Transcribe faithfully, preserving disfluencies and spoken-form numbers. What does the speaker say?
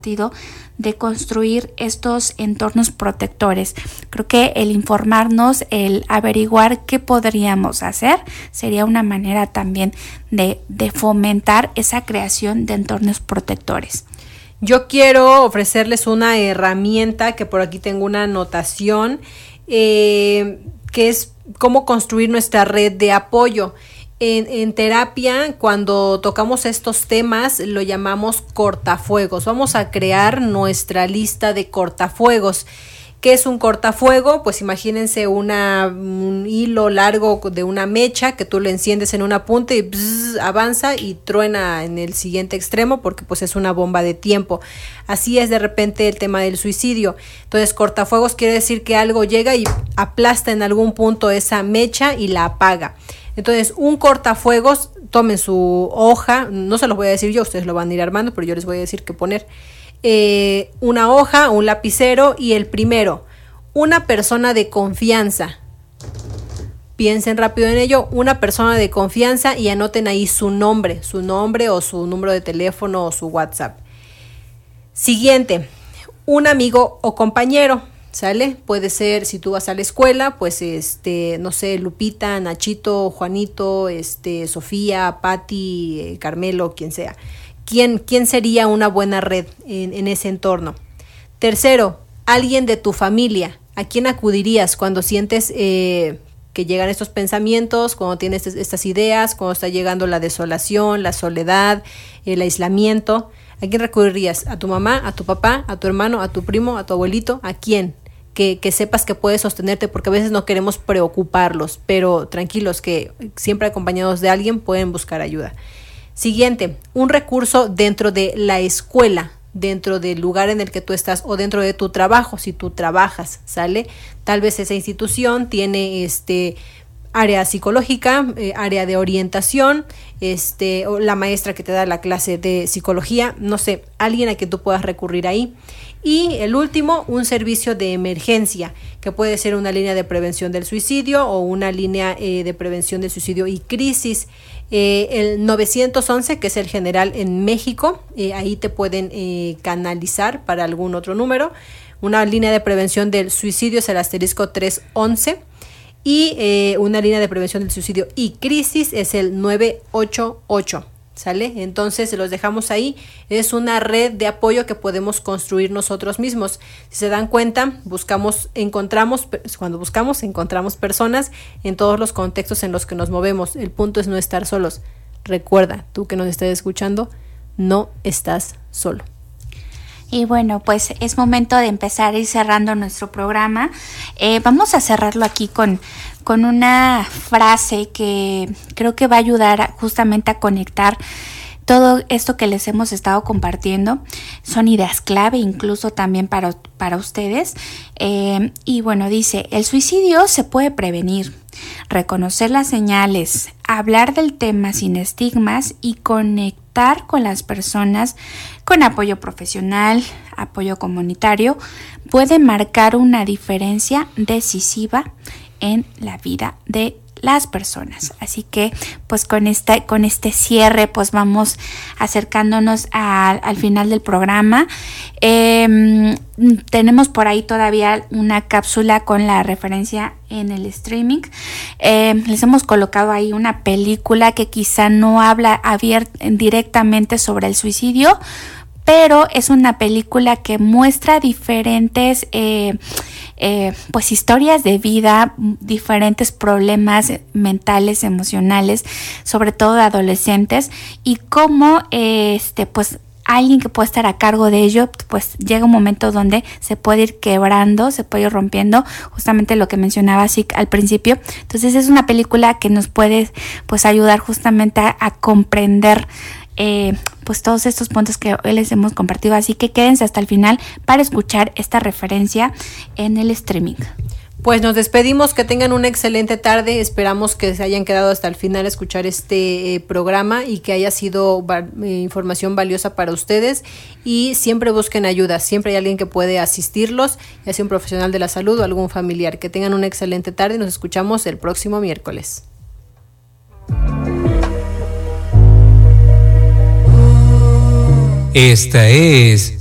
de construir estos entornos protectores. Creo que el informarnos, el averiguar qué podríamos hacer, sería una manera también de, de fomentar esa creación de entornos protectores. Yo quiero ofrecerles una herramienta que por aquí tengo una anotación, eh, que es cómo construir nuestra red de apoyo. En, en terapia, cuando tocamos estos temas, lo llamamos cortafuegos. Vamos a crear nuestra lista de cortafuegos. ¿Qué es un cortafuego? Pues imagínense una, un hilo largo de una mecha que tú le enciendes en una punta y bzz, avanza y truena en el siguiente extremo porque pues es una bomba de tiempo. Así es de repente el tema del suicidio. Entonces, cortafuegos quiere decir que algo llega y aplasta en algún punto esa mecha y la apaga. Entonces, un cortafuegos, tomen su hoja, no se los voy a decir yo, ustedes lo van a ir armando, pero yo les voy a decir qué poner. Eh, una hoja, un lapicero y el primero, una persona de confianza. Piensen rápido en ello, una persona de confianza y anoten ahí su nombre, su nombre o su número de teléfono o su WhatsApp. Siguiente, un amigo o compañero. ¿Sale? Puede ser, si tú vas a la escuela, pues este, no sé, Lupita, Nachito, Juanito, este, Sofía, Pati, eh, Carmelo, quien sea. ¿Quién, quién sería una buena red en, en ese entorno? Tercero, alguien de tu familia. ¿A quién acudirías cuando sientes eh, que llegan estos pensamientos, cuando tienes estas ideas, cuando está llegando la desolación, la soledad, el aislamiento? ¿A quién recurrirías? ¿A tu mamá, a tu papá, a tu hermano, a tu primo, a tu abuelito? ¿A quién? Que, que sepas que puedes sostenerte, porque a veces no queremos preocuparlos, pero tranquilos que siempre acompañados de alguien pueden buscar ayuda. Siguiente, un recurso dentro de la escuela, dentro del lugar en el que tú estás o dentro de tu trabajo, si tú trabajas, ¿sale? Tal vez esa institución tiene este área psicológica, eh, área de orientación, este, o la maestra que te da la clase de psicología, no sé, alguien a quien tú puedas recurrir ahí. Y el último, un servicio de emergencia, que puede ser una línea de prevención del suicidio o una línea eh, de prevención del suicidio y crisis. Eh, el nueve once, que es el general en México, eh, ahí te pueden eh, canalizar para algún otro número. Una línea de prevención del suicidio es el asterisco trescientos once. Y eh, una línea de prevención del suicidio y crisis es el nueve ocho ocho, ¿sale? Entonces se los dejamos ahí, es una red de apoyo que podemos construir nosotros mismos. Si se dan cuenta, buscamos, encontramos, cuando buscamos, encontramos personas en todos los contextos en los que nos movemos. El punto es no estar solos. Recuerda, tú que nos estás escuchando, no estás solo. Y bueno, pues es momento de empezar a ir cerrando nuestro programa. Eh, vamos a cerrarlo aquí con, con una frase que creo que va a ayudar a, justamente a conectar todo esto que les hemos estado compartiendo. Son ideas clave incluso también para, para ustedes. Eh, y bueno, dice, el suicidio se puede prevenir, reconocer las señales, hablar del tema sin estigmas y conectar con las personas con apoyo profesional, apoyo comunitario, puede marcar una diferencia decisiva en la vida de las personas. Así que pues con este, con este cierre pues vamos acercándonos a, al final del programa. Eh, tenemos por ahí todavía una cápsula con la referencia en el streaming. Eh, les hemos colocado ahí una película que quizá no habla abiert- directamente sobre el suicidio, pero es una película que muestra diferentes eh, eh, pues historias de vida, diferentes problemas mentales, emocionales, sobre todo de adolescentes, y cómo eh, este pues alguien que puede estar a cargo de ello, pues llega un momento donde se puede ir quebrando, se puede ir rompiendo, justamente lo que mencionaba Sik al principio. Entonces es una película que nos puede pues ayudar justamente a, a comprender Eh, pues todos estos puntos que hoy les hemos compartido, así que quédense hasta el final para escuchar esta referencia en el streaming. Pues nos despedimos, que tengan una excelente tarde, esperamos que se hayan quedado hasta el final a escuchar este eh, programa y que haya sido va- eh, información valiosa para ustedes, y siempre busquen ayuda, siempre hay alguien que puede asistirlos, ya sea un profesional de la salud o algún familiar. Que tengan una excelente tarde y nos escuchamos el próximo miércoles. Esta es